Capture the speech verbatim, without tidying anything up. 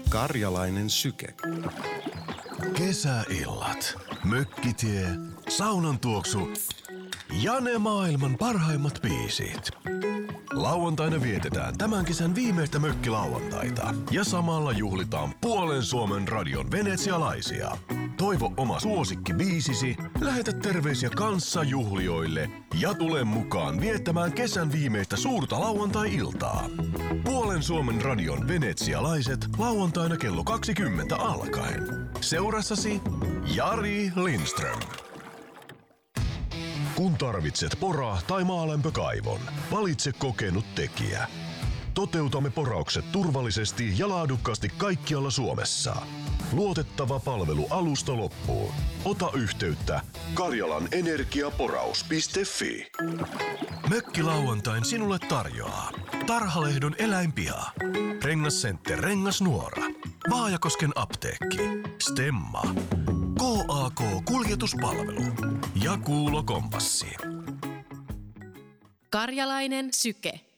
Karjalainen syke. Kesäillat, mökkitie, saunan tuoksu ja ne maailman parhaimmat biisit. Lauantaina vietetään tämän kesän viimeistä mökkilauantaita ja samalla juhlitaan puolen Suomen radion venetsialaisia. Toivo oma suosikkibiisisi, lähetä terveisiä kanssajuhlijoille ja tule mukaan viettämään kesän viimeistä suurta lauantai-iltaa. Puolen Suomen radion venetsialaiset lauantaina kello kaksikymmentä alkaen. Seurassasi Jari Lindström. Kun tarvitset pora- tai maalämpökaivon, valitse kokenut tekijä. Toteutamme poraukset turvallisesti ja laadukkaasti kaikkialla Suomessa. Luotettava palvelu alusta loppuun. Ota yhteyttä karjalanenergiaporaus piste fi. Mökkilauantain sinulle tarjoaa Tarhalehdon eläinpiha, Rengascenter Rengasnuora, Vaajakosken apteekki, Stemma, K A K-kuljetuspalvelu ja Kuulo Kompassi. Karjalainen syke.